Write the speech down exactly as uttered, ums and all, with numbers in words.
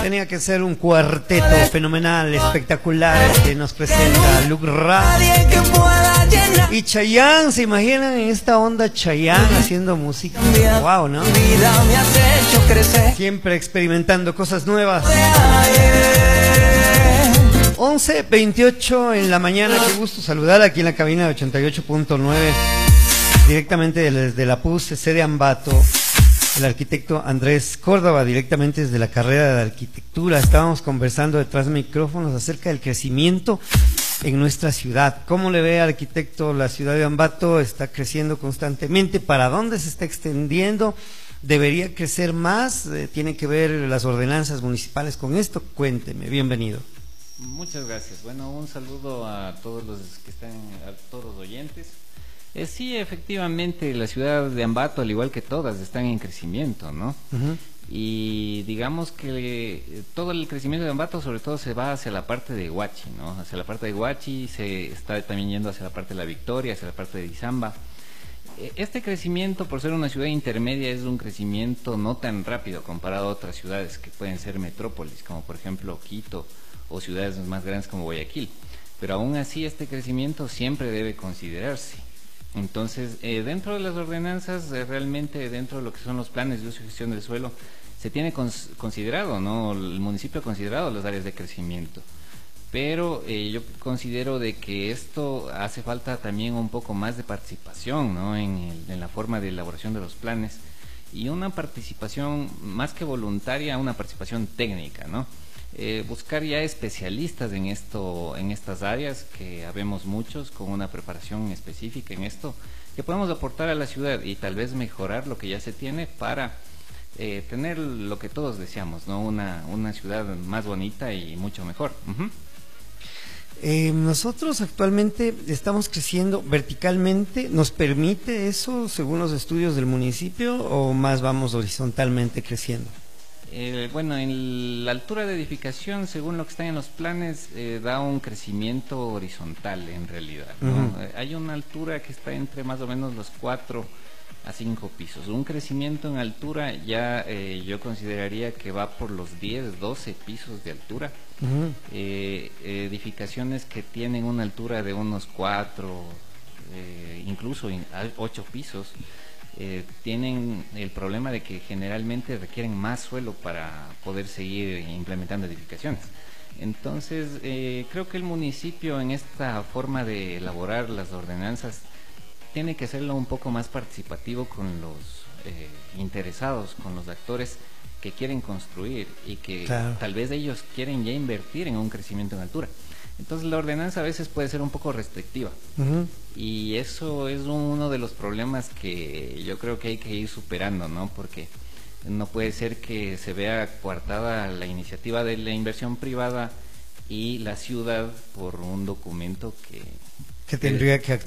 tenía que ser un cuarteto fenomenal, espectacular, que nos presenta Luke Ra y Chayanne. ¿Se imaginan en esta onda Chayanne haciendo música? Wow, ¿no? Siempre experimentando cosas nuevas. once veintiocho en la mañana, qué gusto saludar aquí en la cabina de ochenta y ocho punto nueve, directamente desde la P U C, sede Ambato, el arquitecto Andrés Córdoba, directamente desde la carrera de arquitectura. Estábamos conversando detrás de micrófonos acerca del crecimiento en nuestra ciudad. ¿Cómo le ve, arquitecto, la ciudad de Ambato? Está creciendo constantemente. ¿Para dónde se está extendiendo? ¿Debería crecer más? Eh, ¿Tiene que ver las ordenanzas municipales con esto? Cuénteme, bienvenido. Muchas gracias. Bueno, un saludo a todos los que están, a todos los oyentes. Eh, sí, efectivamente, la ciudad de Ambato, al igual que todas, están en crecimiento, ¿no? Uh-huh. Y digamos que eh, todo el crecimiento de Ambato sobre todo se va hacia la parte de Huachi, ¿no? Hacia la parte de Huachi, se está también yendo hacia la parte de La Victoria, hacia la parte de Izamba. Eh, este crecimiento, por ser una ciudad intermedia, es un crecimiento no tan rápido comparado a otras ciudades que pueden ser metrópolis, como por ejemplo Quito, o ciudades más grandes como Guayaquil, pero aún así este crecimiento siempre debe considerarse. Entonces, eh, dentro de las ordenanzas, eh, realmente dentro de lo que son los planes de uso y gestión del suelo, se tiene cons considerado, ¿no? El municipio ha considerado las áreas de crecimiento, pero eh, yo considero de que esto hace falta también un poco más de participación, ¿no? En, el, en la forma de elaboración de los planes, y una participación más que voluntaria, una participación técnica, ¿no? Eh, buscar ya especialistas en esto, en estas áreas, que habemos muchos con una preparación específica en esto, que podemos aportar a la ciudad y tal vez mejorar lo que ya se tiene para eh, tener lo que todos deseamos, ¿no? Una, una ciudad más bonita y mucho mejor. Uh-huh. eh, nosotros actualmente estamos creciendo verticalmente. ¿Nos permite eso según los estudios del municipio, o más vamos horizontalmente creciendo? Eh, bueno, en la altura de edificación, según lo que está en los planes, eh, da un crecimiento horizontal en realidad, ¿no? Uh-huh. eh, hay una altura que está entre más o menos los cuatro a cinco pisos. Un crecimiento en altura ya eh, yo consideraría que va por los diez, doce pisos de altura. Uh-huh. eh, edificaciones que tienen una altura de unos cuatro, eh, incluso ocho pisos. Eh, tienen el problema de que generalmente requieren más suelo para poder seguir implementando edificaciones. Entonces, eh, creo que el municipio, en esta forma de elaborar las ordenanzas, tiene que hacerlo un poco más participativo con los eh, interesados, con los actores que quieren construir y que claro, tal vez ellos quieren ya invertir en un crecimiento en altura. Entonces la ordenanza a veces puede ser un poco restrictiva. Uh-huh. Y eso es uno de los problemas que yo creo que hay que ir superando, ¿no? Porque no puede ser que se vea coartada la iniciativa de la inversión privada y la ciudad por un documento que... que tendría que